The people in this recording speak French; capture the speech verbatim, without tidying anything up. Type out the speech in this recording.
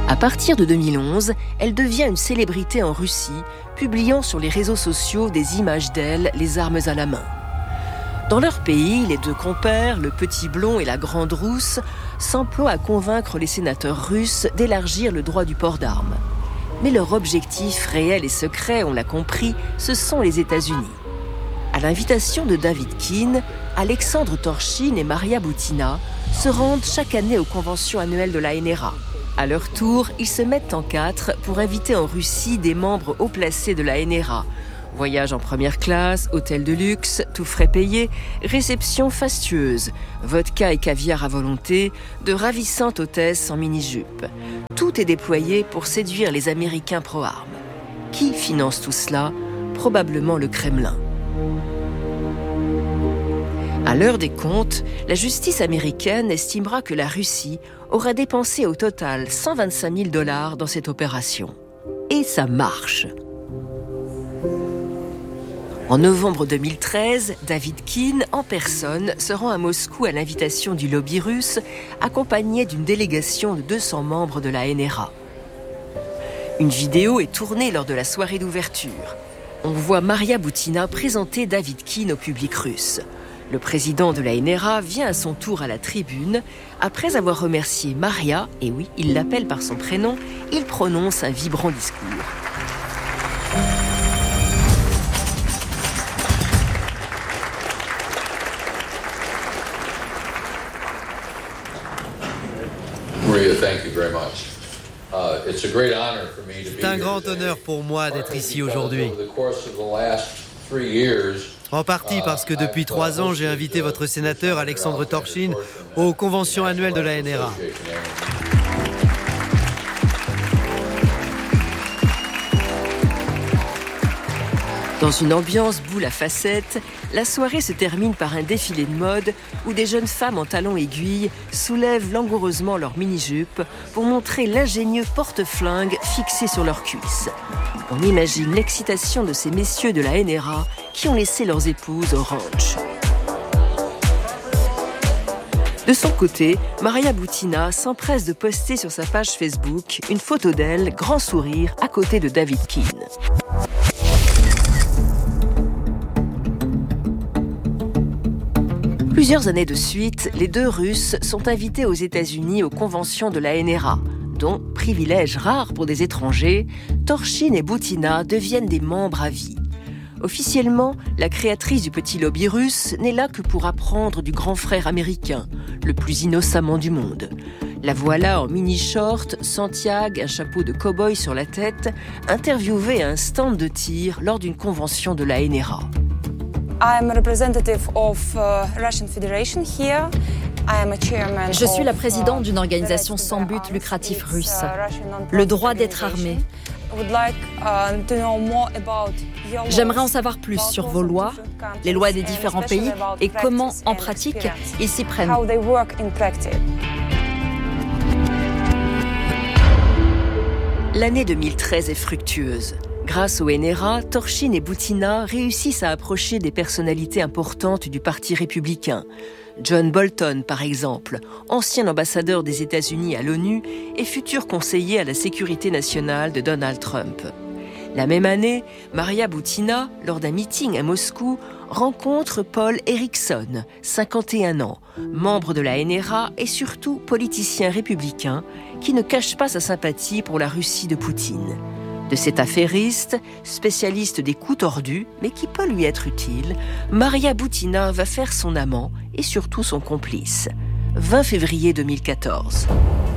À partir de deux mille onze, elle devient une célébrité en Russie, publiant sur les réseaux sociaux des images d'elle, les armes à la main. Dans leur pays, les deux compères, le petit blond et la grande rousse, s'emploient à convaincre les sénateurs russes d'élargir le droit du port d'armes. Mais leur objectif réel et secret, on l'a compris, ce sont les États-Unis. À l'invitation de David Keane, Alexandre Torshin et Maria Butina se rendent chaque année aux conventions annuelles de la N R A. À leur tour, ils se mettent en quatre pour inviter en Russie des membres haut placés de la N R A. Voyage en première classe, hôtel de luxe, tout frais payé, réception fastueuse, vodka et caviar à volonté, de ravissantes hôtesses en mini-jupe. Tout est déployé pour séduire les Américains pro-armes. Qui finance tout cela ? Probablement le Kremlin. À l'heure des comptes, la justice américaine estimera que la Russie aura dépensé au total cent vingt-cinq mille dollars dans cette opération. Et ça marche. En novembre deux mille treize, David Keane, en personne, se rend à Moscou à l'invitation du lobby russe, accompagné d'une délégation de deux cents membres de la N R A. Une vidéo est tournée lors de la soirée d'ouverture. On voit Maria Butina présenter David Keane au public russe. Le président de la N R A vient à son tour à la tribune. Après avoir remercié Maria, et oui, il l'appelle par son prénom, il prononce un vibrant discours. C'est un grand honneur pour moi d'être ici aujourd'hui. En partie parce que depuis trois ans, j'ai invité votre sénateur Alexandre Torshin aux conventions annuelles de la N R A. Dans une ambiance boule à facettes, la soirée se termine par un défilé de mode où des jeunes femmes en talons aiguilles soulèvent langoureusement leurs mini-jupes pour montrer l'ingénieux porte-flingue fixé sur leurs cuisses. On imagine l'excitation de ces messieurs de la N R A qui ont laissé leurs épouses au ranch. De son côté, Maria Butina s'empresse de poster sur sa page Facebook une photo d'elle, grand sourire, à côté de David Keane. Plusieurs années de suite, les deux Russes sont invités aux États-Unis aux conventions de la N R A, dont, privilège rare pour des étrangers, Torshin et Butina deviennent des membres à vie. Officiellement, la créatrice du petit lobby russe n'est là que pour apprendre du grand frère américain, le plus innocemment du monde. La voilà en mini-short, Santiago, un chapeau de cow-boy sur la tête, interviewée à un stand de tir lors d'une convention de la N R A. Je suis la présidente d'une organisation sans but lucratif russe, le droit d'être armé. J'aimerais en savoir plus sur vos lois, les lois des différents pays et comment, en pratique, ils s'y prennent. L'année deux mille treize est fructueuse. Grâce au N R A, Torshin et Butina réussissent à approcher des personnalités importantes du Parti républicain. John Bolton, par exemple, ancien ambassadeur des États-Unis à l'ONU et futur conseiller à la sécurité nationale de Donald Trump. La même année, Maria Butina, lors d'un meeting à Moscou, rencontre Paul Erickson, cinquante et un ans, membre de la N R A et surtout politicien républicain, qui ne cache pas sa sympathie pour la Russie de Poutine. De cet affairiste, spécialiste des coups tordus, mais qui peut lui être utile, Maria Butina va faire son amant et surtout son complice. vingt février deux mille quatorze.